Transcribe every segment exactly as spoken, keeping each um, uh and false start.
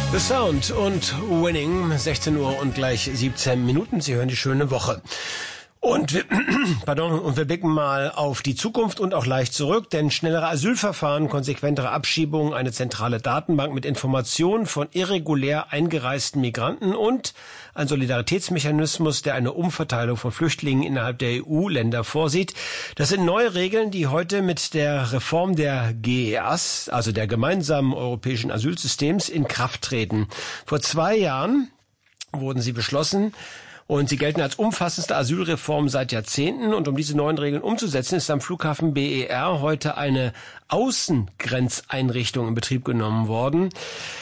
The Sound und Winning, sechzehn Uhr und gleich siebzehn Minuten. Sie hören die schöne Woche. Und wir, pardon, und wir blicken mal auf die Zukunft und auch leicht zurück, denn schnellere Asylverfahren, konsequentere Abschiebungen, eine zentrale Datenbank mit Informationen von irregulär eingereisten Migranten und ein Solidaritätsmechanismus, der eine Umverteilung von Flüchtlingen innerhalb der E U-Länder vorsieht. Das sind neue Regeln, die heute mit der Reform der G E A S, also der gemeinsamen europäischen Asylsystems, in Kraft treten. Vor zwei Jahren wurden sie beschlossen. Und sie gelten als umfassendste Asylreform seit Jahrzehnten. Und um diese neuen Regeln umzusetzen, ist am Flughafen B E R heute eine Außengrenzeinrichtung in Betrieb genommen worden.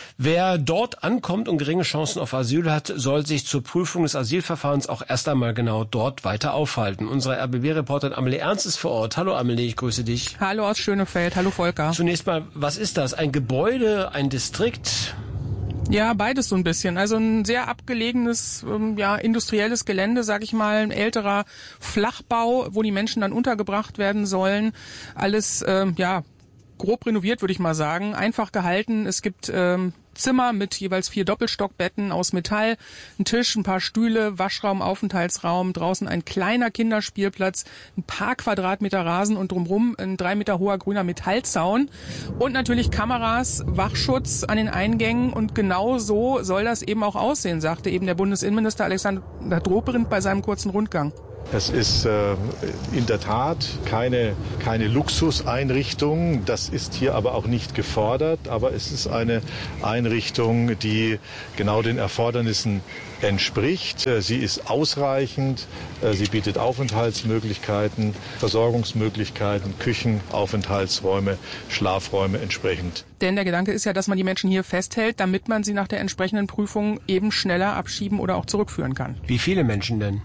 Wer dort ankommt und geringe Chancen auf Asyl hat, soll sich zur Prüfung des Asylverfahrens auch erst einmal genau dort weiter aufhalten. Unsere R B B-Reporterin Amelie Ernst ist vor Ort. Hallo Amelie, ich grüße dich. Hallo aus Schönefeld, hallo Volker. Zunächst mal, was ist das? Ein Gebäude, ein Distrikt? Ja, beides so ein bisschen. Also ein sehr abgelegenes, ja, industrielles Gelände, sag ich mal, ein älterer Flachbau, wo die Menschen dann untergebracht werden sollen. Alles, ähm, ja, grob renoviert, würde ich mal sagen. Einfach gehalten. Es gibt ähm, Zimmer mit jeweils vier Doppelstockbetten aus Metall, ein Tisch, ein paar Stühle, Waschraum, Aufenthaltsraum, draußen ein kleiner Kinderspielplatz, ein paar Quadratmeter Rasen und drumherum ein drei Meter hoher grüner Metallzaun und natürlich Kameras, Wachschutz an den Eingängen und genau so soll das eben auch aussehen, sagte eben der Bundesinnenminister Alexander Dobrindt bei seinem kurzen Rundgang. Es ist äh, in der Tat keine, keine Luxuseinrichtung, das ist hier aber auch nicht gefordert, aber es ist eine Einrichtung, die genau den Erfordernissen entspricht. Sie ist ausreichend, sie bietet Aufenthaltsmöglichkeiten, Versorgungsmöglichkeiten, Küchen, Aufenthaltsräume, Schlafräume entsprechend. Denn der Gedanke ist ja, dass man die Menschen hier festhält, damit man sie nach der entsprechenden Prüfung eben schneller abschieben oder auch zurückführen kann. Wie viele Menschen denn?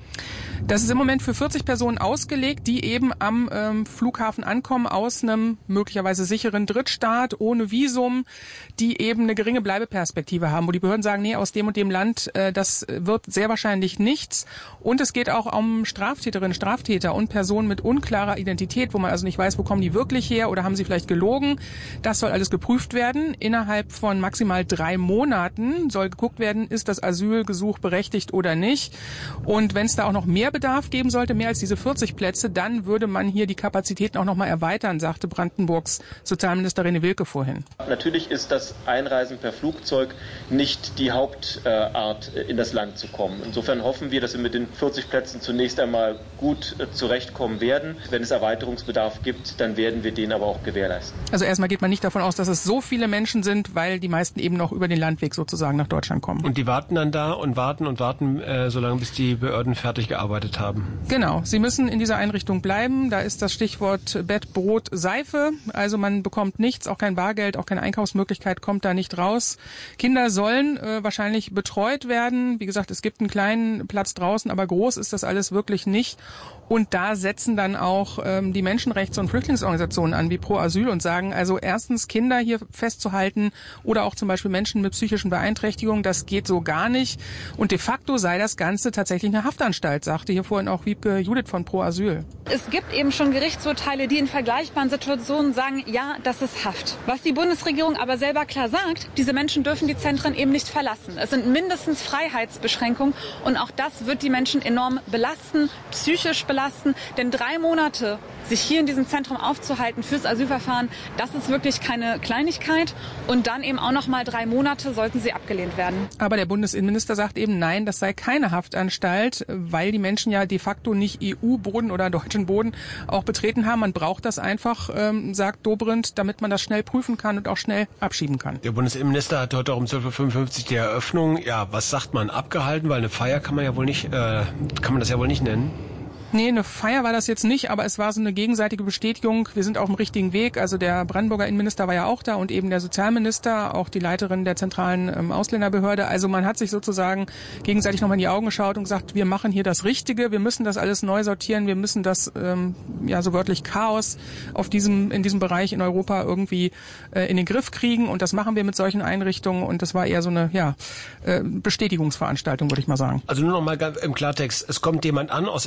Das ist im Moment für vierzig Personen ausgelegt, die eben am ähm, Flughafen ankommen aus einem möglicherweise sicheren Drittstaat ohne Visum, die eben eine geringe Bleibeperspektive haben, wo die Behörden sagen, nee, aus dem und dem Land, äh, das wird sehr wahrscheinlich nichts. Und es geht auch um Straftäterinnen, Straftäter und Personen mit unklarer Identität, wo man also nicht weiß, wo kommen die wirklich her oder haben sie vielleicht gelogen. Das soll alles geprüft werden. Innerhalb von maximal drei Monaten soll geguckt werden, ist das Asylgesuch berechtigt oder nicht. Und wenn es da auch noch mehr Bedarf geben sollte, mehr als diese vierzig Plätze, dann würde man hier die Kapazitäten auch noch mal erweitern, sagte Brandenburgs Sozialminister René Wilke vorhin. Natürlich ist das Einreisen per Flugzeug nicht die Hauptart, in das Land zu kommen. Insofern hoffen wir, dass wir mit den vierzig Plätzen zunächst einmal gut zurechtkommen werden. Wenn es Erweiterungsbedarf gibt, dann werden wir den aber auch gewährleisten. Also erstmal geht man nicht davon aus, dass es so viele Menschen sind, weil die meisten eben noch über den Landweg sozusagen nach Deutschland kommen. Und die warten dann da und warten und warten, äh, solange bis die Behörden fertig gearbeitet haben. Genau, sie müssen in dieser Einrichtung bleiben. Da ist das Stichwort Bett, Brot, Seife. Also man bekommt nichts, auch kein Bargeld, auch keine Einkaufsmöglichkeit kommt da nicht raus. Kinder sollen äh, wahrscheinlich betreut werden. Wie gesagt, es gibt einen kleinen Platz draußen, aber groß ist das alles wirklich nicht. Und da setzen dann auch ähm, die Menschenrechts- und Flüchtlingsorganisationen an, wie Pro Asyl, und sagen, also erstens Kinder hier festzuhalten oder auch zum Beispiel Menschen mit psychischen Beeinträchtigungen, das geht so gar nicht. Und de facto sei das Ganze tatsächlich eine Haftanstalt, sagte hier vorhin auch Wiebke Judith von Pro Asyl. Es gibt eben schon Gerichtsurteile, die in vergleichbaren Situationen sagen, ja, das ist Haft. Was die Bundesregierung aber selber klar sagt, diese Menschen dürfen die Zentren eben nicht verlassen. Es sind mindestens Freiheitsbeschränkungen und auch das wird die Menschen enorm belasten, psychisch belasten. Belasten, denn drei Monate sich hier in diesem Zentrum aufzuhalten fürs Asylverfahren, das ist wirklich keine Kleinigkeit. Und dann eben auch noch mal drei Monate sollten sie abgelehnt werden. Aber der Bundesinnenminister sagt eben, nein, das sei keine Haftanstalt, weil die Menschen ja de facto nicht E U-Boden oder deutschen Boden auch betreten haben. Man braucht das einfach, ähm, sagt Dobrindt, damit man das schnell prüfen kann und auch schnell abschieben kann. Der Bundesinnenminister hat heute um zwölf Uhr fünfundfünfzig die Eröffnung, ja, was sagt man, abgehalten, weil eine Feier kann man ja wohl nicht, äh, kann man das ja wohl nicht nennen. Nee, eine Feier war das jetzt nicht, aber es war so eine gegenseitige Bestätigung, wir sind auf dem richtigen Weg. Also der Brandenburger Innenminister war ja auch da und eben der Sozialminister, auch die Leiterin der zentralen ähm, Ausländerbehörde. Also man hat sich sozusagen gegenseitig nochmal in die Augen geschaut und gesagt, wir machen hier das Richtige, wir müssen das alles neu sortieren, wir müssen das, ähm, ja so wörtlich Chaos auf diesem, in diesem Bereich in Europa irgendwie äh, in den Griff kriegen und das machen wir mit solchen Einrichtungen und das war eher so eine, ja, äh, Bestätigungsveranstaltung, würde ich mal sagen. Also nur noch mal im Klartext, es kommt jemand an, aus irgendwelchen Gründen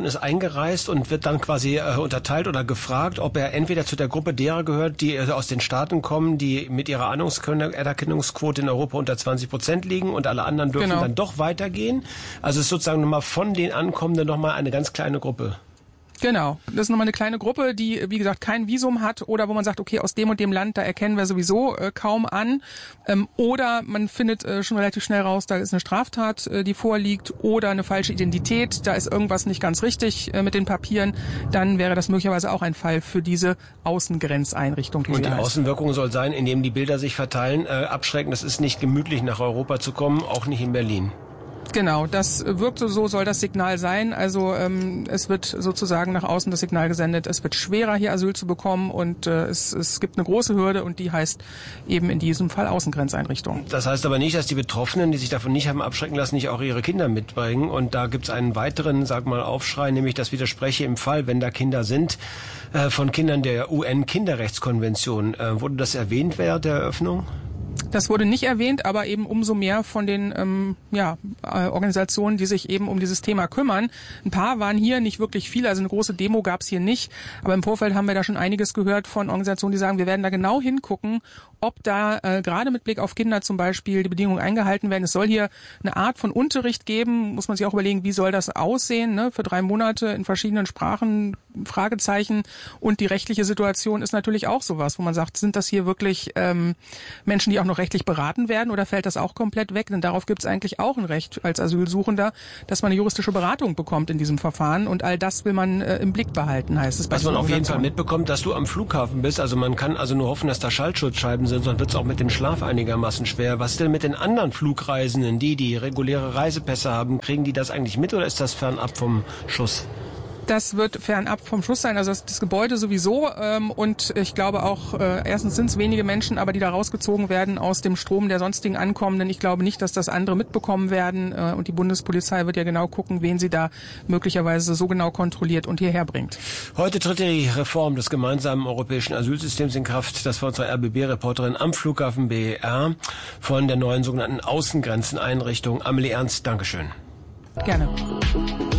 ist eingereist und wird dann quasi äh, unterteilt oder gefragt, ob er entweder zu der Gruppe derer gehört, die äh, aus den Staaten kommen, die mit ihrer Anerkennungsquote in Europa unter zwanzig Prozent liegen und alle anderen dürfen genau. dann doch weitergehen. Also es ist sozusagen nochmal von den Ankommenden nochmal eine ganz kleine Gruppe. Genau, das ist nochmal eine kleine Gruppe, die, wie gesagt, kein Visum hat oder wo man sagt, okay, aus dem und dem Land, da erkennen wir sowieso äh, kaum an. Ähm, oder man findet äh, schon relativ schnell raus, da ist eine Straftat, äh, die vorliegt oder eine falsche Identität, da ist irgendwas nicht ganz richtig äh, mit den Papieren. Dann wäre das möglicherweise auch ein Fall für diese Außengrenzeinrichtung. Die und die heißt. Außenwirkung soll sein, indem die Bilder sich verteilen, äh, abschrecken. Das ist nicht gemütlich, nach Europa zu kommen, auch nicht in Berlin. Genau, das wirkt so, soll das Signal sein. Also ähm, es wird sozusagen nach außen das Signal gesendet, es wird schwerer, hier Asyl zu bekommen und äh, es, es gibt eine große Hürde und die heißt eben in diesem Fall Außengrenzeinrichtung. Das heißt aber nicht, dass die Betroffenen, die sich davon nicht haben abschrecken lassen, nicht auch ihre Kinder mitbringen. Und da gibt es einen weiteren, sag mal, Aufschrei, nämlich das widerspreche im Fall, wenn da Kinder sind, äh, von Kindern der U N-Kinderrechtskonvention. Äh, wurde das erwähnt während der Eröffnung? Das wurde nicht erwähnt, aber eben umso mehr von den ähm, ja, äh, Organisationen, die sich eben um dieses Thema kümmern. Ein paar waren hier, nicht wirklich viele, also eine große Demo gab es hier nicht. Aber im Vorfeld haben wir da schon einiges gehört von Organisationen, die sagen, wir werden da genau hingucken, ob da äh, gerade mit Blick auf Kinder zum Beispiel die Bedingungen eingehalten werden. Es soll hier eine Art von Unterricht geben, muss man sich auch überlegen, wie soll das aussehen, ne? Für drei Monate in verschiedenen Sprachen, Fragezeichen. Und die rechtliche Situation ist natürlich auch sowas, wo man sagt, sind das hier wirklich ähm, Menschen, die auch noch rechtlich beraten werden oder fällt das auch komplett weg? Denn darauf gibt es eigentlich auch ein Recht als Asylsuchender, dass man eine juristische Beratung bekommt in diesem Verfahren. Und all das will man äh, im Blick behalten, heißt es. Was man auf jeden Fall mitbekommt, dass du am Flughafen bist. Also man kann also nur hoffen, dass da Schallschutzscheiben sind, sonst wird es auch mit dem Schlaf einigermaßen schwer. Was ist denn mit den anderen Flugreisenden, die, die reguläre Reisepässe haben? Kriegen die das eigentlich mit oder ist das fernab vom Schuss? Das wird fernab vom Schuss sein, also das, das Gebäude sowieso. Ähm, und ich glaube auch, äh, erstens sind es wenige Menschen, aber die da rausgezogen werden aus dem Strom der sonstigen Ankommenden. Ich glaube nicht, dass das andere mitbekommen werden. Äh, und die Bundespolizei wird ja genau gucken, wen sie da möglicherweise so genau kontrolliert und hierher bringt. Heute tritt die Reform des gemeinsamen europäischen Asylsystems in Kraft. Das war unsere R B B-Reporterin am Flughafen B E R von der neuen sogenannten Außengrenzeneinrichtung. Amelie Ernst, Dankeschön. Gerne.